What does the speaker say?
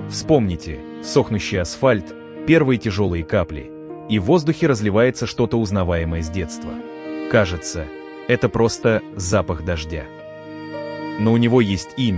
Вспомните, сохнущий асфальт, первые тяжелые капли, и в воздухе разливается что-то узнаваемое с детства. Кажется, это просто запах дождя. Но у него есть имя.